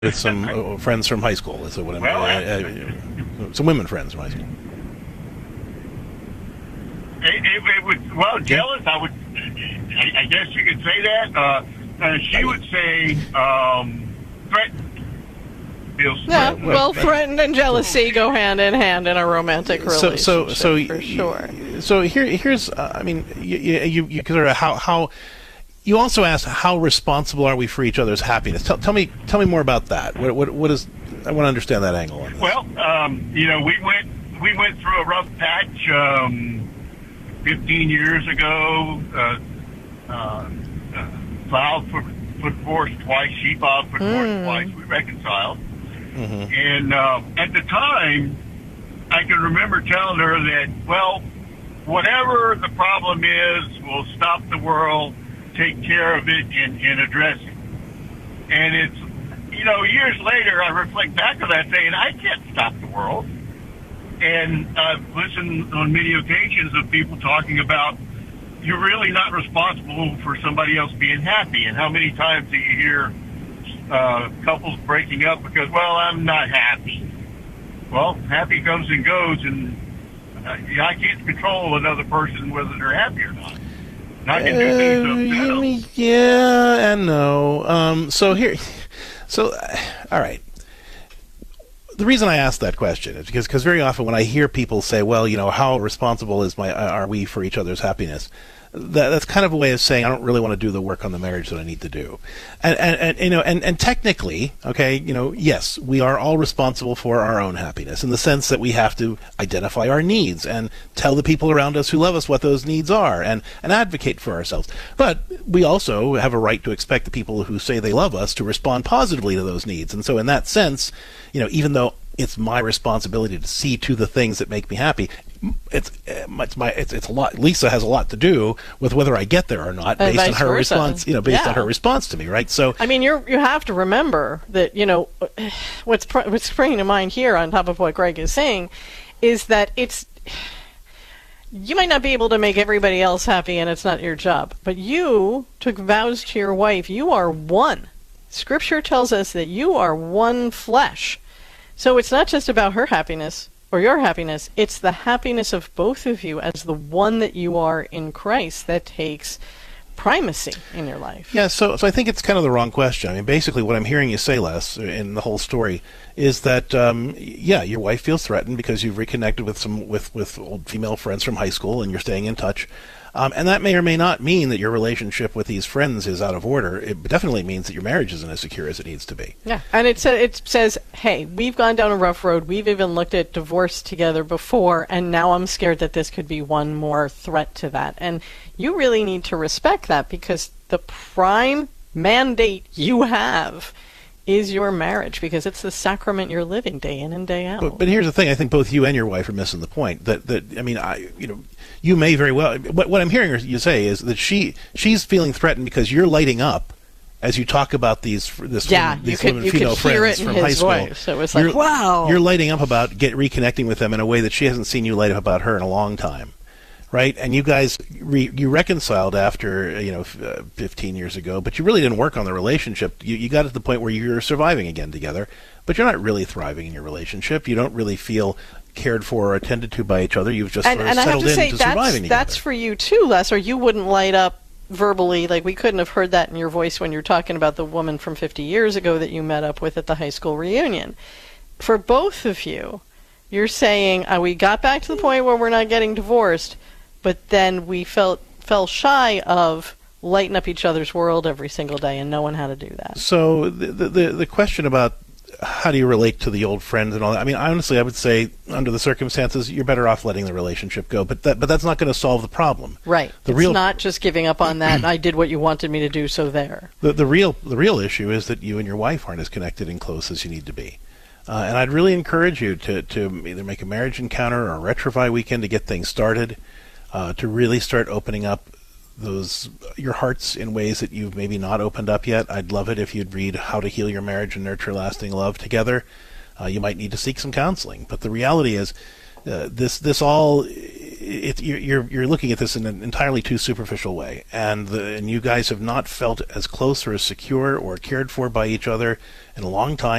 with some friends from high school. Is what some women friends from high school. It would, well, jealous. I guess you could say that. She would say threatened. Yeah, well, threatened and jealousy go hand in hand in a romantic relationship. For sure. So here's, I mean, you sort of how. You also asked how responsible are we for each other's happiness. Tell me more about that. What is? I want to understand that angle on this. Well, we went through a rough patch 15 years ago. Filed for divorce twice. She filed for divorce twice. We reconciled. Mm-hmm. And at the time, I can remember telling her that, well, whatever the problem is, we'll stop the world, take care of it, and address it. And it's, years later, I reflect back on that saying, I can't stop the world. And I've listened on many occasions of people talking about, you're really not responsible for somebody else being happy. And how many times do you hear couples breaking up because, well, I'm not happy. Well, happy comes and goes, and I can't control another person whether they're happy or not. And I can do things to upset them. Yeah and no. All right. The reason I asked that question is because very often when I hear people say, well, how responsible are we for each other's happiness? That's kind of a way of saying I don't really want to do the work on the marriage that I need to do, and technically, okay, yes, we are all responsible for our own happiness in the sense that we have to identify our needs and tell the people around us who love us what those needs are and advocate for ourselves. But we also have a right to expect the people who say they love us to respond positively to those needs, and so in that sense, even though it's my responsibility to see to the things that make me happy. It's a lot. Lisa has a lot to do with whether I get there or not, based on her response. Based on her response to me, right? So, I mean, you have to remember that what's springing to mind here, on top of what Greg is saying, is that you might not be able to make everybody else happy, and it's not your job. But you took vows to your wife. You are one. Scripture tells us that you are one flesh. So it's not just about her happiness or your happiness, it's the happiness of both of you as the one that you are in Christ that takes primacy in your life. Yeah, so I think it's kind of the wrong question. I mean, basically what I'm hearing you say, Les, in the whole story, is that, your wife feels threatened because you've reconnected with old female friends from high school and you're staying in touch. And that may or may not mean that your relationship with these friends is out of order. It definitely means that your marriage isn't as secure as it needs to be. Yeah, and it says, hey, we've gone down a rough road. We've even looked at divorce together before, and now I'm scared that this could be one more threat to that. And you really need to respect that, because the prime mandate you have is your marriage, because it's the sacrament you're living day in and day out. But here's the thing: I think both you and your wife are missing the point. You may very well. What I'm hearing you say is that she's feeling threatened because you're lighting up as you talk about these female friends from high school. Voice. So it's like, wow, you're lighting up about reconnecting with them in a way that she hasn't seen you light up about her in a long time. Right, and you guys you reconciled after 15 years ago, but you really didn't work on the relationship. You got to the point where you're surviving again together, but you're not really thriving in your relationship. You don't really feel cared for or attended to by each other. You've just sort of settled into surviving together. That's for you too, Les, or you wouldn't light up verbally. Like, we couldn't have heard that in your voice when you're talking about the woman from 50 years ago that you met up with at the high school reunion. For both of you, you're saying we got back to the point where we're not getting divorced, but then we fell shy of lighting up each other's world every single day, and no one how to do that. So the question about how do you relate to the old friends and all that, I mean, honestly, I would say under the circumstances, you're better off letting the relationship go. But that's not going to solve the problem. Right. It's not just giving up on that. I did what you wanted me to do, so there. The real issue is that you and your wife aren't as connected and close as you need to be. And I'd really encourage you to either make a marriage encounter or a Retrovai weekend to get things started. To really start opening up your hearts in ways that you've maybe not opened up yet. I'd love it if you'd read How to Heal Your Marriage and Nurture Lasting Love together. You might need to seek some counseling, but the reality is this all you're looking at this in an entirely too superficial way, and you guys have not felt as close or as secure or cared for by each other in a long time.